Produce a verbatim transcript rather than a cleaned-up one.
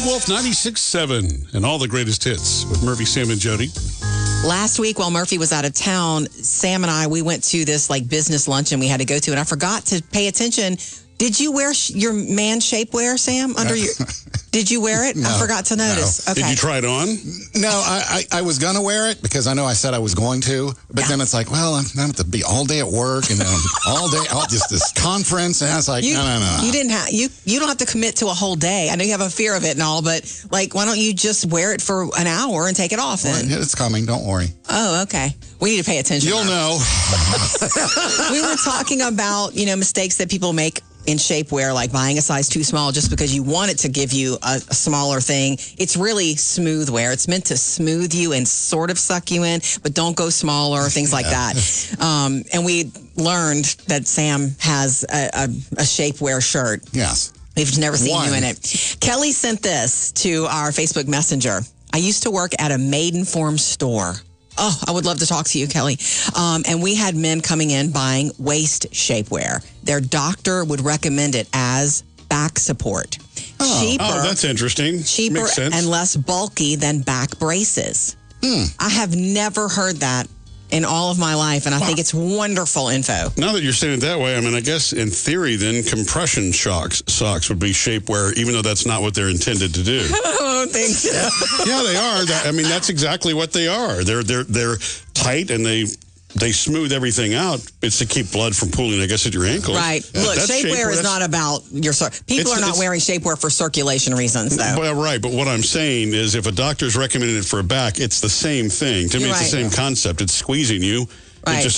Big Wolf ninety-six point seven and all the greatest hits with Murphy, Sam, and Jody. Last week while Murphy was out of town, Sam and I, we went to this like business luncheon we had to go to, and I forgot to pay attention. Did you wear sh- your man shapewear, Sam? Under your, did you wear it? No, I forgot to notice. no. Okay. Did you try it on? No, I, I, I was going to wear it because I know I said I was going to, but Yeah. then it's like, well, I'm going to have to be all day at work and then all day, all, just this conference. And I was like, You, no, no, no. no. you didn't have you. You don't have to commit to a whole day. I know you have a fear of it and all, but like, why don't you just wear it for an hour and take it off then? It's coming. Don't worry. Oh, okay. We need to pay attention. You'll know. We were talking about, you know, mistakes that people make in shapewear, like buying a size too small just because you want it to give you a, a smaller thing. It's really smooth wear. It's meant to smooth you and sort of suck you in, but don't go smaller, things like that. Um, and we learned that Sam has a, a, a shapewear shirt. Yes. We've never seen One. you in it. Kelly sent this to our Facebook Messenger. I used to work at a Maidenform store. Oh, I would love to talk to you, Kelly. Um, and we had men coming in buying waist shapewear. Their doctor would recommend it as back support. Oh. Cheaper, Oh, that's interesting. cheaper Makes sense. and less bulky than back braces. Hmm. I have never heard that in all of my life, and I think it's wonderful info. Now that you're saying it that way, I mean, I guess in theory, then compression shocks, socks would be shapewear, even though that's not what they're intended to do. I don't think so. Yeah, they are. That, I mean, that's exactly what they are. They're they're they're tight and they they smooth everything out. It's to keep blood from pooling, I guess, at your ankles. Right. Yeah. Look, That's shapewear is That's- not about your... Cir- People It's- are not it's- wearing shapewear for circulation reasons, though. Well, right, but what I'm saying is if a doctor's recommending it for a back, it's the same thing. To me, You're it's the right. same concept. It's squeezing you. It Right. just